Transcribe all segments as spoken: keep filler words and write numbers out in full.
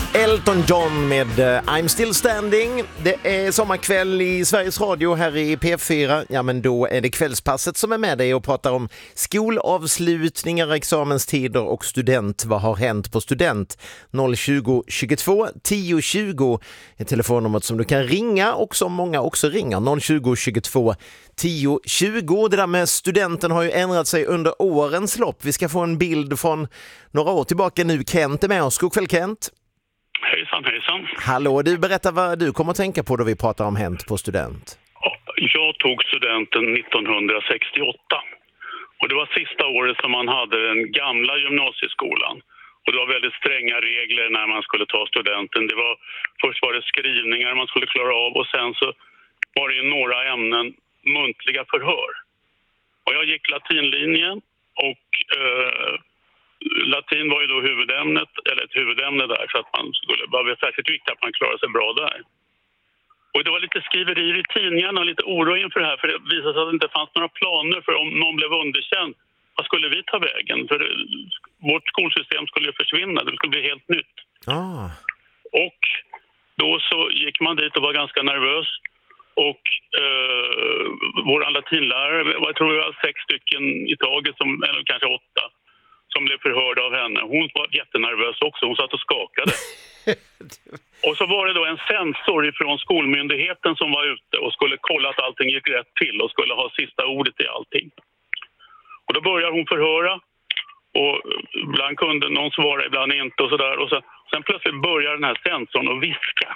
Elton John med uh, I'm Still Standing. Det är sommarkväll i Sveriges Radio här i P fyra. Ja, men då är det kvällspasset som är med dig och pratar om skolavslutningar, examenstider och student. Vad har hänt på student? noll tjugo tjugotvå tio tjugo är telefonnumret som du kan ringa och som många också ringer. noll tjugo tjugotvå tio tjugo. Det där med studenten har ju ändrat sig under årens lopp. Vi ska få en bild från några år tillbaka nu. Kent är med oss. God kväll, Kent. Hejsan, hejsan. Hallå, du berättar vad du kommer att tänka på då vi pratar om hänt på student. Jag tog studenten nittonhundrasextioåtta och det var sista året som man hade den gamla gymnasieskolan. Och det var väldigt stränga regler när man skulle ta studenten. Det var, först var det skrivningar man skulle klara av och sen så var det i några ämnen muntliga förhör. Och jag gick latinlinjen och eh, latin var ju då huvudämnet, eller ett huvudämne där, så att man skulle vara särskilt viktigt att man klarade sig bra där. Och det var lite skriverier i tidningarna och lite oro inför det här, för det visade sig att det inte fanns några planer för om någon blev underkänd. Vad skulle vi ta vägen? För vårt skolsystem skulle ju försvinna, det skulle bli helt nytt. Ah. Och då så gick man dit och var ganska nervös. Och eh, vår latinlärare, jag tror det var sex stycken i taget, som, eller kanske åtta, som blev förhörda av henne. Hon var jättenervös också, hon satt och skakade. Och så var det då en censor från skolmyndigheten som var ute och skulle kolla att allting gick rätt till och skulle ha sista ordet i allting. Och då började hon förhöra och ibland kunde någon svara, ibland inte och sådär. Och så, sen plötsligt började den här sensorn att viska.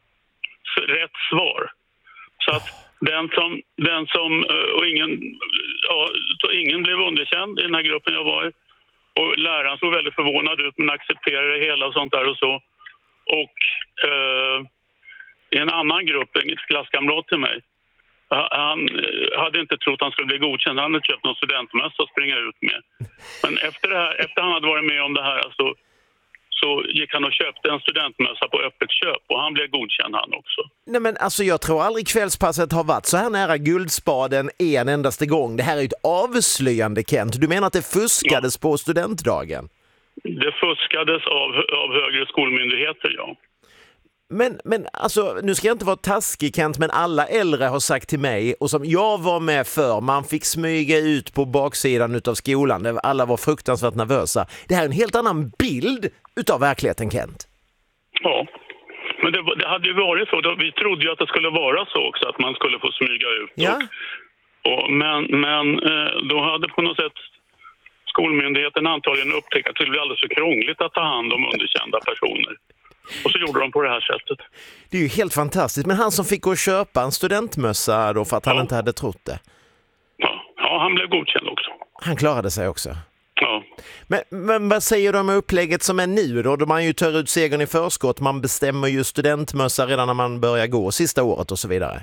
Så, rätt svar. Så att den som, den som och ingen, ja, så ingen blev underkänd i den här gruppen jag var i. Och läraren såg väldigt förvånad ut men accepterade det hela och sånt där och så. Och eh, i en annan grupp, en klasskamrat till mig, han hade inte trott att han skulle bli godkänd. Han hade köpt någon studentmössa att springa ut med. Men efter, det här, efter han hade varit med om det här alltså, så gick han och köpte en studentmössa på öppet köp och han blev godkänd han också. Nej, men alltså jag tror aldrig kvällspasset har varit så här nära guldspaden en endaste gång. Det här är ju ett avslöjande, Kent. Du menar att det fuskades ja. på studentdagen? Det fuskades av, av högre skolmyndigheter, ja. Men, men alltså, nu ska jag inte vara taskig, Kent, men alla äldre har sagt till mig, och som jag var med för, man fick smyga ut på baksidan utav skolan, där alla var fruktansvärt nervösa. Det här är en helt annan bild utav verkligheten, Kent. Ja, men det, det hade ju varit så. Vi trodde ju att det skulle vara så också, att man skulle få smyga ut. Ja. Och, och, men men då hade på något sätt skolmyndigheten antagligen upptäckt att det blev alldeles för krångligt att ta hand om underkända personer. Och så gjorde de på det här sättet. Det är ju helt fantastiskt. Men han som fick gå och köpa en studentmössa då för att han ja. inte hade trott det. Ja. ja, han blev godkänd också. Han klarade sig också. Ja. Men, men vad säger du om upplägget som är nu då? Då man ju tar ut segern i förskott. Man bestämmer ju studentmössa redan när man börjar gå sista året och så vidare.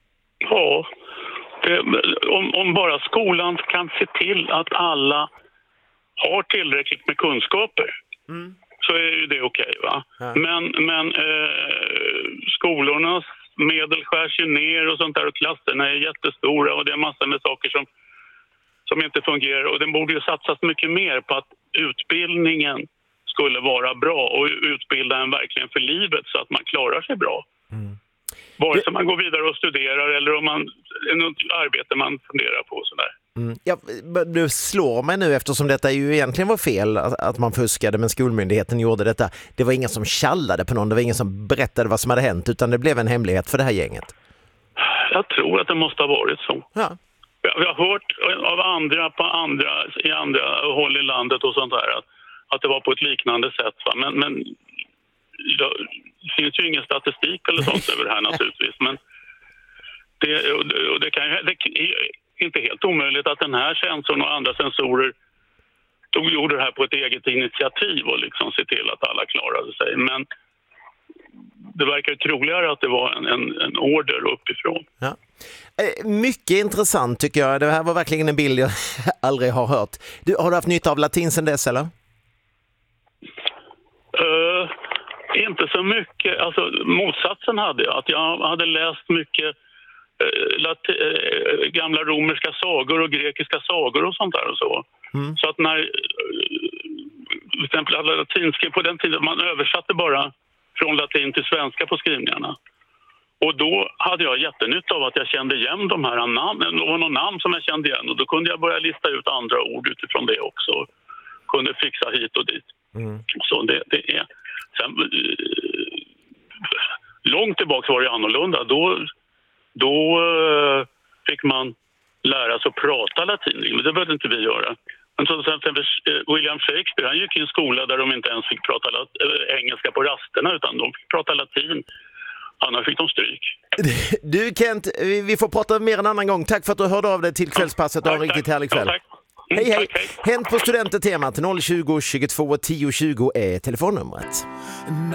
Ja, det, om, om bara skolan kan se till att alla har tillräckligt med kunskaper. Mm. Så är ju det okej, va? Ja. Men, men eh, skolornas medel skärs ju ner och sånt där och klasserna är jättestora och det är massor med saker som, som inte fungerar. Och det borde ju satsas mycket mer på att utbildningen skulle vara bra och utbilda en verkligen för livet så att man klarar sig bra. Mm. Vare sig man går vidare och studerar eller om man är något arbete man funderar på sådär. Mm. Ja, du slår mig nu eftersom detta ju egentligen var fel att man fuskade men skolmyndigheten gjorde detta. Det var ingen som tjallade på någon, det var ingen som berättade vad som hade hänt utan det blev en hemlighet för det här gänget. Jag tror att det måste ha varit så. Ja. Jag har hört av andra på andra i andra håll i landet och sånt där att, att det var på ett liknande sätt. Va? Men, men det finns ju ingen statistik eller sånt över det här naturligtvis. Men det, och det, kan, det är inte helt omöjligt att den här sensorn och andra sensorer tog, gjorde det här på ett eget initiativ och liksom se till att alla klarade sig. Men det verkar troligare att det var en, en, en order uppifrån. Ja. Mycket intressant tycker jag. Det här var verkligen en bild jag aldrig har hört. Du, har du haft nytta av latin sedan dess eller? Uh, inte så mycket. Alltså, motsatsen hade jag. Att jag hade läst mycket uh, lat- uh, gamla romerska sagor och grekiska sagor och sånt där och så. Mm. Så att när uh, till exempel alla latinska på den tiden man översatte bara från latin till svenska på skrivningarna. Och då hade jag jättenytta av att jag kände igen de här namnen. Det var någon namn som jag kände igen och då kunde jag börja lista ut andra ord utifrån det också. Kunde fixa hit och dit. Mm. Så det, det är... Sen, långt tillbaka var det annorlunda. Då, då fick man lära sig att prata latin. Men det behövde inte vi göra. Men så till exempel William Shakespeare, han gick i en skola där de inte ens fick prata lat- engelska på rasterna utan de fick prata latin. Annars fick de stryk. Du Kent, vi får prata mer en annan gång. Tack för att du hörde av dig till Kvällspasset och ha en riktigt härlig kväll. Ja, tack. Mm, hej hej. Tack, hej. Hänt på studentetemat noll tjugo, tjugotvå, tio tjugo är telefonnumret.